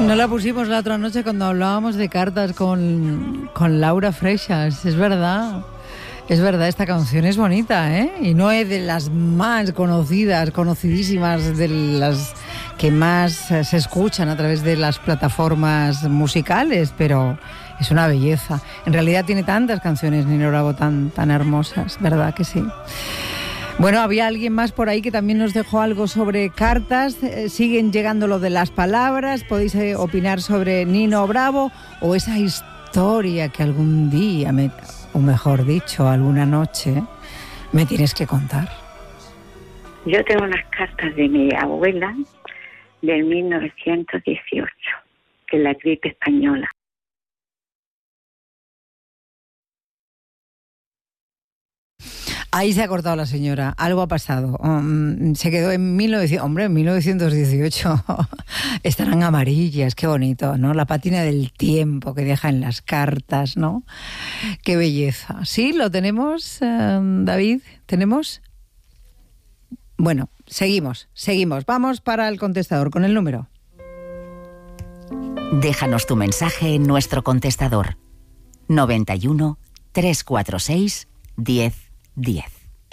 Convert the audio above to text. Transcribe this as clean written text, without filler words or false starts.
No la pusimos la otra noche cuando hablábamos de cartas con Laura Freixas, es verdad. Es verdad, esta canción es bonita, ¿eh? Y no es de las más conocidas, conocidísimas, de las que más se escuchan a través de las plataformas musicales, pero es una belleza. En realidad tiene tantas canciones, Nino Bravo, tan hermosas, ¿verdad que sí? Bueno, había alguien más por ahí que también nos dejó algo sobre cartas. Siguen llegando lo de las palabras. Podéis opinar sobre Nino Bravo o esa historia que algún día, o mejor dicho, alguna noche, me tienes que contar. Yo tengo unas cartas de mi abuela del 1918, de la gripe española. Ahí se ha cortado la señora, algo ha pasado. Se quedó en 1918. Estarán amarillas, qué bonito, ¿no? La pátina del tiempo que deja en las cartas, ¿no? Qué belleza. ¿Sí? ¿Lo tenemos, David? ¿Tenemos? Bueno, seguimos. Vamos para el contestador con el número. Déjanos tu mensaje en nuestro contestador. 91 346 10 10.